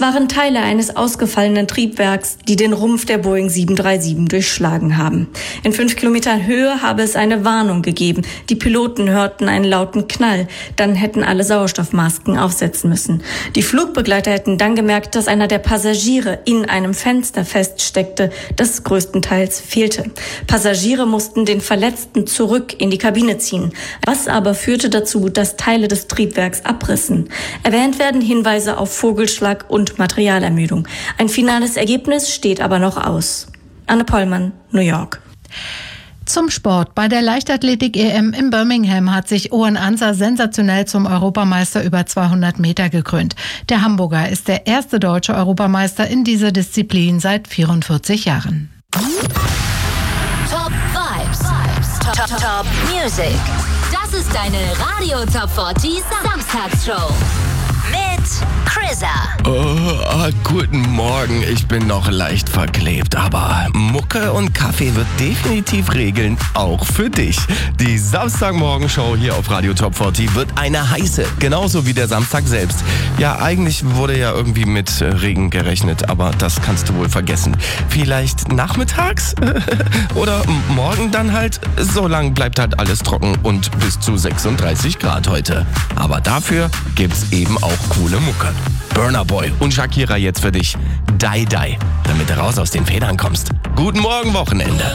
waren Teile eines ausgefallenen Triebwerks, die den Rumpf der Boeing 737 durchschlagen haben. In 5 Kilometern Höhe habe es eine Warnung gegeben. Die Piloten hörten einen lauten Knall. Dann hätten alle Sauerstoffmasken aufsetzen müssen. Die Flugbegleiter hätten dann gemerkt, dass einer der Passagiere in einem Fenster feststeckte, das größtenteils fehlte. Passagiere mussten den Verletzten zurück in die Kabine ziehen. Was aber führte dazu, dass Teile des Triebwerks abrissen. Erwähnt werden Hinweise auf Vogelschlag und Materialermüdung. Ein finales Ergebnis steht aber noch aus. Anne Pollmann, New York. Zum Sport. Bei der Leichtathletik-EM in Birmingham hat sich Owen Ansah sensationell zum Europameister über 200 Meter gekrönt. Der Hamburger ist der erste deutsche Europameister in dieser Disziplin seit 44 Jahren. Top Vibes. Top Music. Das ist deine Radio Top 40 Samstagsshow. Mit Chrissa. Guten Morgen, ich bin noch leicht verklebt, aber Mucke und Kaffee wird definitiv regeln, auch für dich. Die Samstagmorgenshow hier auf Radio Top 40 wird eine heiße, genauso wie der Samstag selbst. Ja, eigentlich wurde ja irgendwie mit Regen gerechnet, aber das kannst du wohl vergessen. Vielleicht nachmittags? Oder morgen dann halt? So lang bleibt halt alles trocken und bis zu 36 Grad heute. Aber dafür gibt's eben auch coole Mucke. Burna Boy und Shakira jetzt für dich. Die, damit du raus aus den Federn kommst. Guten Morgen, Wochenende.